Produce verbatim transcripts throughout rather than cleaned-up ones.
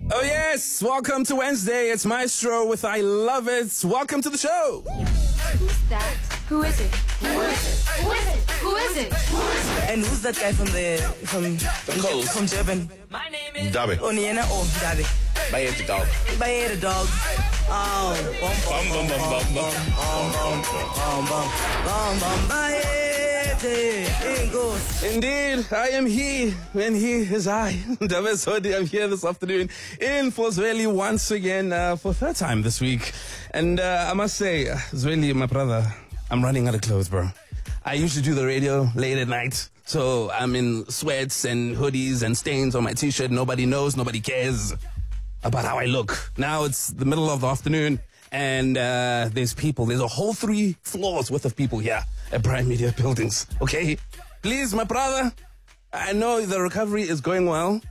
Oh yes, welcome to Wednesday. It's Maestro with I Love It. Welcome to the show. Who's that? Who is it? Who is it? Who is it? Who is it? And who's that guy from the from from, Coast. from Durban? My name is Dabe. Oniena or Dabe? By the dog. By the dog. Oh, bum Bum bum bum bum bum. bum bum bum bum by it goes. Indeed, I am he, and he is I. Dabe Sodi, I'm here this afternoon in for Zweli once again uh, for third time this week. And uh, I must say, Zweli, my brother, I'm running out of clothes, bro. I usually do the radio late at night, so I'm in sweats and hoodies and stains on my t-shirt. Nobody knows, nobody cares about how I look. Now it's the middle of the afternoon, and uh, there's people. There's a whole three floors worth of people here at Prime Media Buildings, okay? Please, my brother, I know the recovery is going well.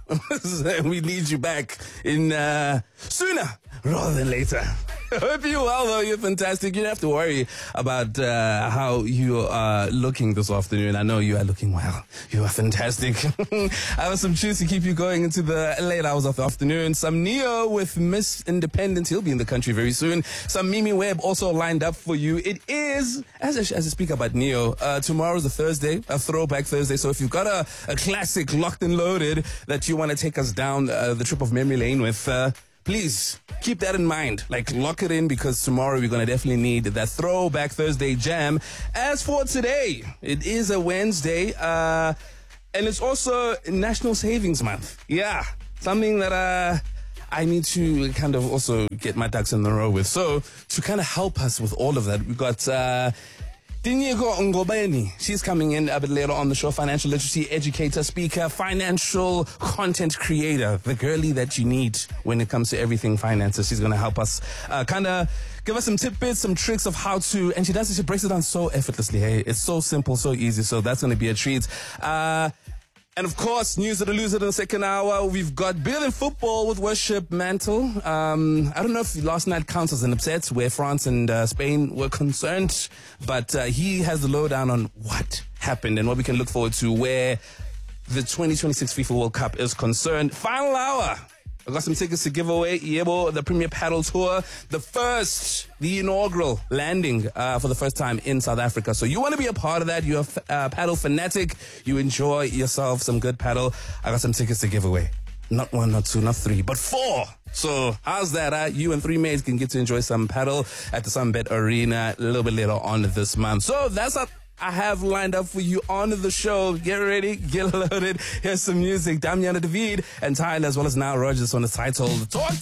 We need you back in uh, sooner rather than later. I hope you're well, though. You're fantastic. You don't have to worry about uh, how you are looking this afternoon. I know you are looking well. You are fantastic. I have some tunes to keep you going into the late hours of the afternoon. Some Neo with Miss Independent. He'll be in the country very soon. Some Mimi Webb also lined up for you. It is, as I, as I speak about Neo, uh, tomorrow's a Thursday, a throwback Thursday. So if you've got a, a classic locked and loaded that you want to take us down uh, the trip of memory lane with, uh, please keep that in mind. Like, lock it in, because tomorrow we're going to definitely need that throwback Thursday jam. As for today, it is a Wednesday, uh, and it's also National Savings Month. Yeah, something that uh, I need to kind of also get my ducks in the row with. So, to kind of help us with all of that, we've got Uh, Dinyego Ngobeni. She's coming in a bit later on the show. Financial literacy educator, speaker, financial content creator. The girlie that you need when it comes to everything finances. She's going to help us uh, kind of give us some tidbits, some tricks of how to, and she does it, she breaks it down so effortlessly. Hey, it's so simple, so easy. So that's going to be a treat. Uh, And of course, news it or lose it in the second hour. We've got Bigger Than Football with Worship Mantle. Um, I don't know if last night counts as an upset where France and uh, Spain were concerned, but uh, he has the lowdown on what happened and what we can look forward to where the twenty twenty-six FIFA World Cup is concerned. Final hour. I've got some tickets to give away. Yebo, the Premier Paddle Tour, the first, the inaugural landing uh, for the first time in South Africa. So you want to be a part of that. You're a uh, paddle fanatic. You enjoy yourself some good paddle. I got some tickets to give away. Not one, not two, not three, but four. So how's that? Uh? You and three mates can get to enjoy some paddle at the Sunbet Arena a little bit later on this month. So that's up. I have lined up for you on the show. Get ready, get loaded. Here's some music. Damiana David and Tyler, as well as Now Rogers on the title. Talk